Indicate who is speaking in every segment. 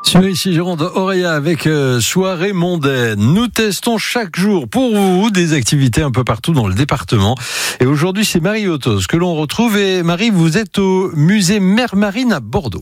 Speaker 1: Sur ici Gironde, Auréa avec Soirée Mondaine. Nous testons chaque jour pour vous des activités un peu partout dans le département. Et aujourd'hui, c'est Marie Autos que l'on retrouve. Et Marie, vous êtes au musée Mer Marine à Bordeaux.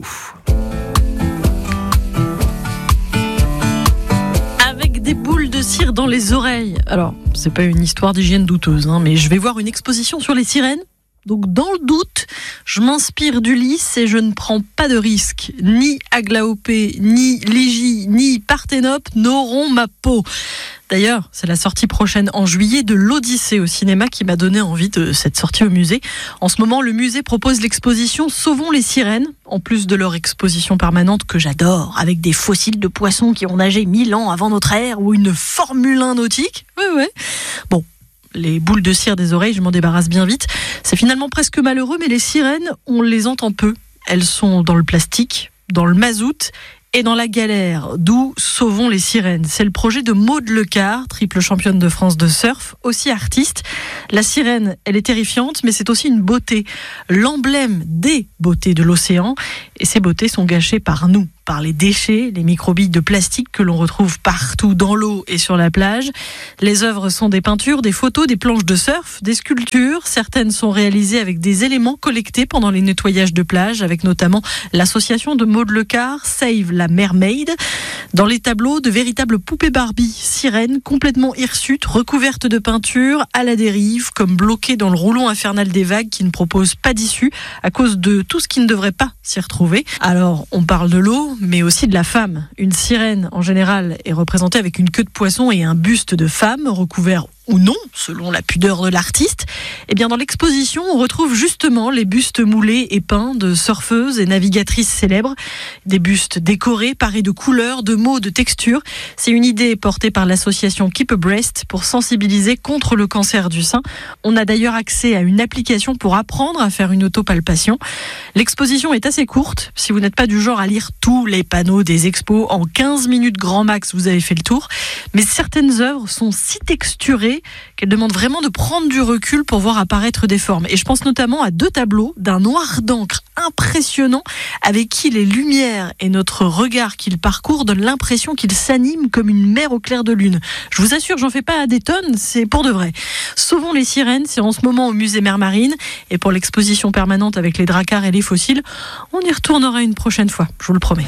Speaker 2: Avec des boules de cire dans les oreilles. Alors, c'est pas une histoire d'hygiène douteuse, mais je vais voir une exposition sur les sirènes. Donc, dans le doute, je m'inspire d'Ulysse et je ne prends pas de risque. Ni Aglaopé, ni Ligie, ni Parthénope n'auront ma peau. D'ailleurs, c'est la sortie prochaine en juillet de l'Odyssée au cinéma qui m'a donné envie de cette sortie au musée. En ce moment, le musée propose l'exposition Sauvons les sirènes, en plus de leur exposition permanente que j'adore, avec des fossiles de poissons qui ont nagé 1000 ans avant notre ère ou une Formule 1 nautique. Ouais. Bon. Les boules de cire des oreilles, je m'en débarrasse bien vite. C'est finalement presque malheureux, mais les sirènes, on les entend peu. Elles sont dans le plastique, dans le mazout et dans la galère, d'où Sauvons les sirènes. C'est le projet de Maude Lecard, triple championne de France de surf, aussi artiste. La sirène, elle est terrifiante, mais c'est aussi une beauté, l'emblème des beautés de l'océan. Et ces beautés sont gâchées par nous, par les déchets, les microbilles de plastique que l'on retrouve partout dans l'eau et sur la plage. Les œuvres sont des peintures, des photos, des planches de surf, des sculptures. Certaines sont réalisées avec des éléments collectés pendant les nettoyages de plage, avec notamment l'association de Maude Lecard, Save la Mermaid. Dans les tableaux, de véritables poupées Barbie, sirènes, complètement hirsutes, recouvertes de peinture, à la dérive, comme bloquées dans le rouleau infernal des vagues qui ne propose pas d'issue à cause de tout ce qui ne devrait pas s'y retrouver. Alors, on parle de l'eau, mais aussi de la femme. Une sirène, en général, est représentée avec une queue de poisson et un buste de femme, recouvert ou non, selon la pudeur de l'artiste. Eh bien, dans l'exposition, on retrouve justement les bustes moulés et peints de surfeuses et navigatrices célèbres. Des bustes décorés, parés de couleurs, de mots, de textures. C'est une idée portée par l'association Keep a Breast pour sensibiliser contre le cancer du sein. On a d'ailleurs accès à une application pour apprendre à faire une autopalpation. L'exposition est assez courte. Si vous n'êtes pas du genre à lire tous les panneaux des expos, en 15 minutes grand max, vous avez fait le tour. Mais certaines œuvres sont si texturées qu'elle demande vraiment de prendre du recul pour voir apparaître des formes. Et je pense notamment à 2 tableaux d'un noir d'encre impressionnant avec qui les lumières et notre regard qu'il parcourt donnent l'impression qu'il s'anime comme une mer au clair de lune. Je vous assure, j'en fais pas à des tonnes, c'est pour de vrai. Sauvons les sirènes, c'est en ce moment au musée Mer Marine. Et pour l'exposition permanente avec les dracars et les fossiles, on y retournera une prochaine fois, je vous le promets.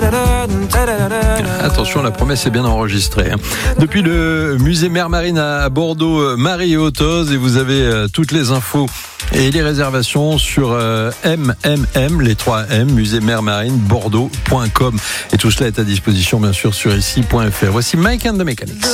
Speaker 1: Attention, la promesse est bien enregistrée. Depuis le musée Mer Marine à Bordeaux, Marie Autos, et vous avez toutes les infos et les réservations sur MMM, les 3 M, musée Mer Marine, Bordeaux.com. Et tout cela est à disposition, bien sûr, sur ici.fr. Voici Mike and the Mechanics.